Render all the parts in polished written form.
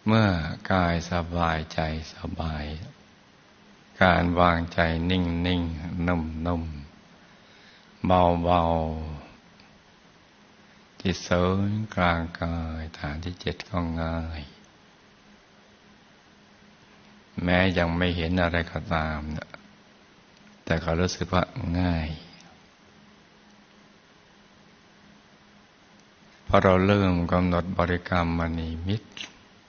เมื่อกายสบายใจสบายการวางใจนิ่งนิ่งนุ่มนุ่มเบาเบาจิตศูนย์กลางกายฐานที่7ก็ง่ายแม้ยังไม่เห็นอะไรก็ตามแต่ก็รู้สึกว่าง่ายพอเราเริ่มกำหนดบริกรรมมณีมิตร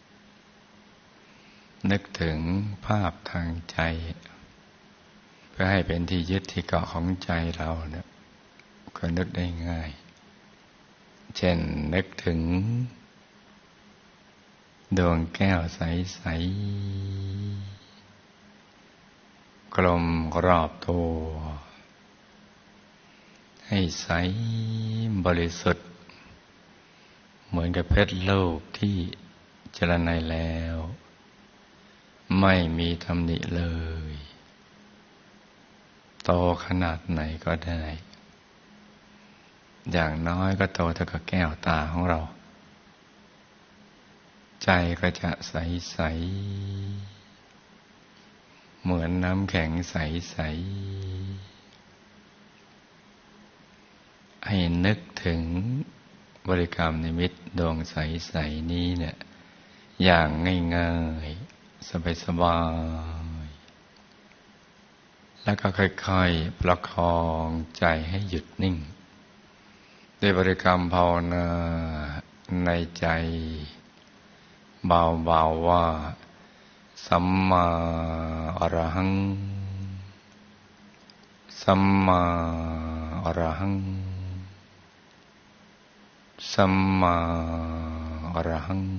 นึกถึงภาพทางใจเพื่อให้เป็นที่ยึดที่เกาะของใจเราเนี่ยก็นึกได้ง่ายเช่นนึกถึงดวงแก้วใสๆกลมรอบตัวให้ใสบริสุทธิ์เหมือนกับเพชรลูกที่เจรไนแล้วไม่มีตำหนิเลยโตขนาดไหนก็ได้อย่างน้อยก็โตเท่ากับแก้วตาของเราใจก็จะใสๆเหมือนน้ำแข็งใสๆให้นึกถึงบริกรรมนิมิตดวงใสๆนี้เนี่ยอย่างง่ายๆสบายๆแล้วก็ค่อยๆประคองใจให้หยุดนิ่งด้วยบริกรรมภาวนาในใจเบาๆว่าสัมมาอรหังสัมมาอรหังสัมมาอรหัง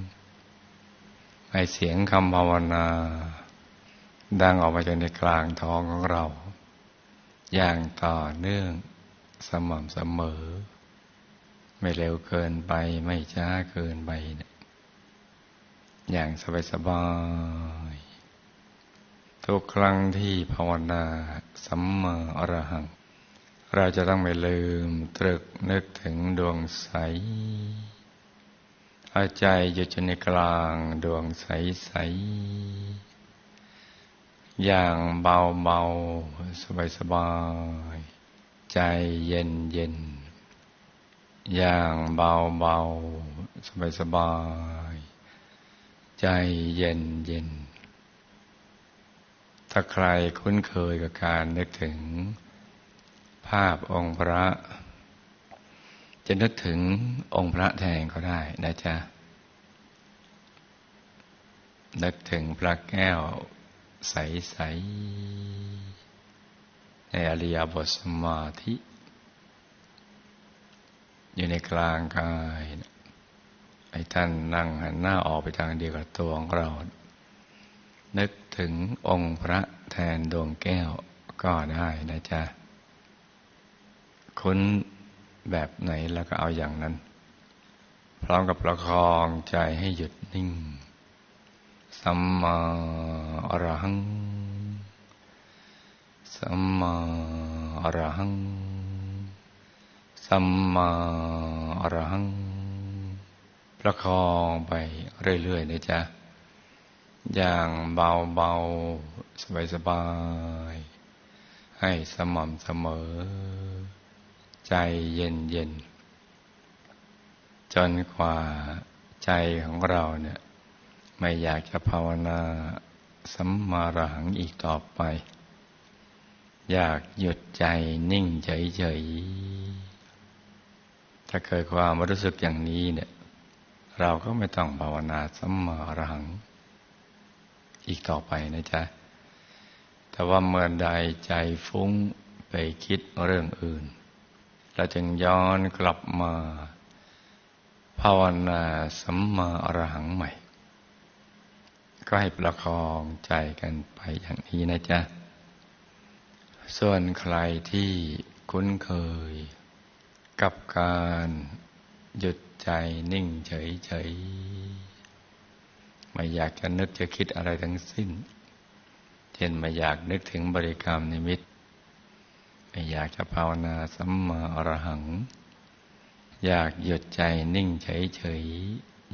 ให้เสียงคำภาวนาดังออกมาจากในกลางท้องของเราอย่างต่อเนื่องสม่ำเสมอไม่เร็วเกินไปไม่ช้าเกินไปอย่างสบายๆทุกครั้งที่ภาวนาสัมมาอรหังเราจะต้องไม่ลืมตรึกนึกถึงดวงใสเอาใจอยู่ในกลางดวงใสๆอย่างเบาๆสบายๆใจเย็นๆอย่างเบาๆสบายๆใจเย็นๆถ้าใครคุ้นเคยกับการนึกถึงภาพองค์พระจะนึกถึงองค์พระแทนก็ได้นะจ๊ะนึกถึงพระแก้วใสๆในอริยบทสมาธิอยู่ในกลางกายให้ท่านนั่งหันหน้าออกไปทางเดียวกับตัวของเรานึกถึงองค์พระแทนดวงแก้วก็ได้นะจ๊ะคุ้นแบบไหนแล้วก็เอาอย่างนั้นพร้อมกับประคองใจให้หยุดนิ่งสัมมาอรหังสัมมาอรหังสัมมาอรหังประคองไปเรื่อยๆนะจ๊ะอย่างเบาๆสบายๆให้สม่ำเสมอใจเย็นๆจนกว่าใจของเราเนี่ยไม่อยากจะภาวนาสัมมาอรหังอีกต่อไปอยากหยุดใจนิ่งเฉยๆถ้าเกิดความรู้สึกอย่างนี้เนี่ยเราก็ไม่ต้องภาวนาสัมมาอรหังอีกต่อไปนะจ๊ะแต่ว่าเมื่อใดใจฟุ้งไปคิดเรื่องอื่นเราจึงย้อนกลับมาภาวนาสัมมาอรหังใหม่ก็ให้ประคองใจกันไปอย่างนี้นะจ๊ะส่วนใครที่คุ้นเคยกับการหยุดใจนิ่งเฉยๆไม่อยากจะนึกจะคิดอะไรทั้งสิ้นเช่นไม่อยากนึกถึงบริกรรมนิมิตไม่อยากจะภาวนาสัมมาอรหังอยากหยุดใจนิ่งเฉย